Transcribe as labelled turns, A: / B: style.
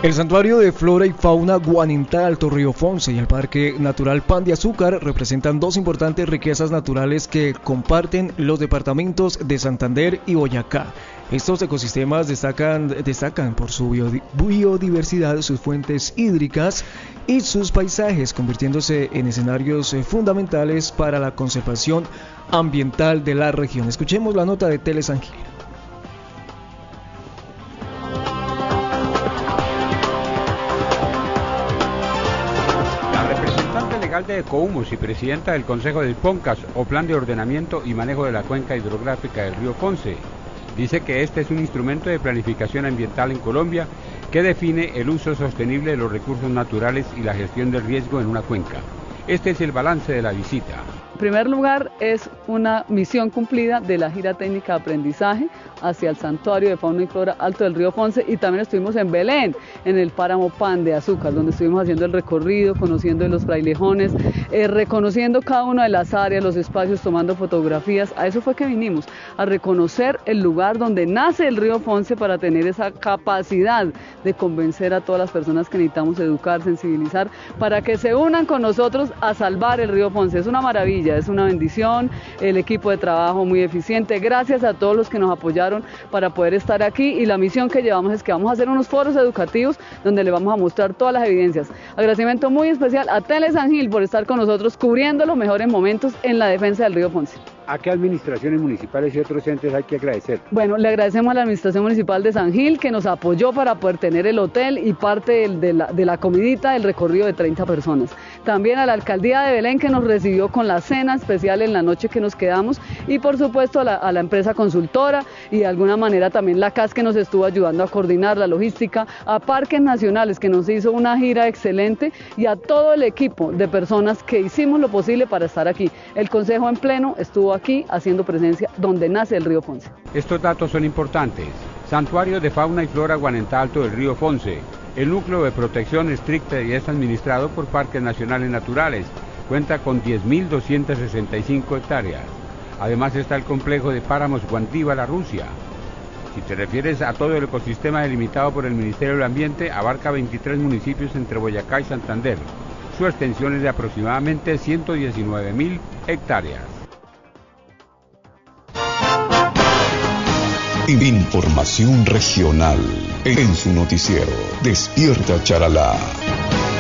A: El Santuario de Flora y Fauna Guanentá Alto Río Fonce y el Parque Natural Pan de Azúcar representan dos importantes riquezas naturales que comparten los departamentos de Santander y Boyacá. Estos ecosistemas destacan por su biodiversidad, sus fuentes hídricas y sus paisajes, convirtiéndose en escenarios fundamentales para la conservación ambiental de la región. Escuchemos la nota de Tele San Gil.
B: De Ecohumus y presidenta del Consejo del PONCAS, o Plan de Ordenamiento y Manejo de la Cuenca Hidrográfica del Río Fonce, dice que este es un instrumento de planificación ambiental en Colombia que define el uso sostenible de los recursos naturales y la gestión del riesgo en una cuenca. Este es el balance de la visita.
C: En primer lugar, es una misión cumplida de la gira técnica de aprendizaje hacia el Santuario de Fauna y Flora Alto del Río Fonce, y también estuvimos en Belén, en el páramo Pan de Azúcar, donde estuvimos haciendo el recorrido, conociendo los frailejones, reconociendo cada una de las áreas, los espacios, tomando fotografías. A eso fue que vinimos, a reconocer el lugar donde nace el Río Fonce para tener esa capacidad de convencer a todas las personas que necesitamos educar, sensibilizar, para que se unan con nosotros a salvar el Río Fonce. Es una maravilla, es una bendición, el equipo de trabajo muy eficiente. Gracias a todos los que nos apoyaron para poder estar aquí, y la misión que llevamos es que vamos a hacer unos foros educativos donde le vamos a mostrar todas las evidencias. Agradecimiento muy especial a Tele San Gil por estar con nosotros cubriendo los mejores momentos en la defensa del Río Fonce.
B: ¿A qué administraciones municipales y otros entes hay que agradecer?
C: Bueno, le agradecemos a la Administración Municipal de San Gil, que nos apoyó para poder tener el hotel y parte de la comidita del recorrido de 30 personas. También a la Alcaldía de Belén, que nos recibió con la cena especial en la noche que nos quedamos, y por supuesto a la empresa consultora, y de alguna manera también la CAS, que nos estuvo ayudando a coordinar la logística, a Parques Nacionales, que nos hizo una gira excelente, y a todo el equipo de personas que hicimos lo posible para estar aquí. El Consejo en pleno estuvo aquí haciendo presencia donde nace el Río Fonce.
B: Estos datos son importantes. Santuario de Fauna y Flora Guanentá Alto del Río Fonce. El núcleo de protección estricta y es administrado por Parques Nacionales Naturales. Cuenta con 10.265 hectáreas. Además está el complejo de páramos Guantíbala, Rusia. Si te refieres a todo el ecosistema delimitado por el Ministerio del Ambiente, abarca 23 municipios entre Boyacá y Santander. Su extensión es de aproximadamente 119.000 hectáreas.
D: Información regional en su noticiero Despierta Charalá.